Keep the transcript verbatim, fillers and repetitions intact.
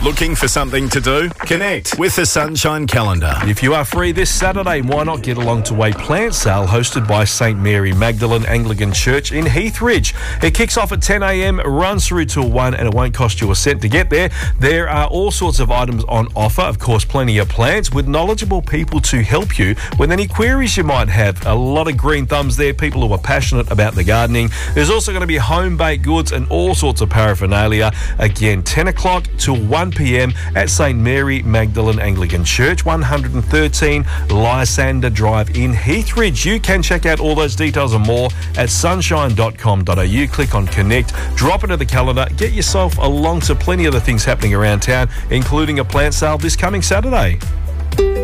Looking for something to do? Connect with the Sunshine Calendar. If you are free this Saturday, why not get along to a plant sale hosted by Saint Mary Magdalene Anglican Church in Heathridge. It kicks off at ten a.m, runs through till one, and it won't cost you a cent to get there. There are all sorts of items on offer, of course, plenty of plants with knowledgeable people to help you with any queries you might have. A lot of green thumbs there, people who are passionate about the gardening. There's also going to be home-baked goods and all sorts of paraphernalia. Again, ten o'clock till one p.m. at Saint Mary Magdalene Anglican Church, one thirteen Lysander Drive in Heathridge. You can check out all those details and more at sunshine dot com dot a u. Click on Connect, drop into the calendar, get yourself along to plenty of the things happening around town, including a plant sale this coming Saturday.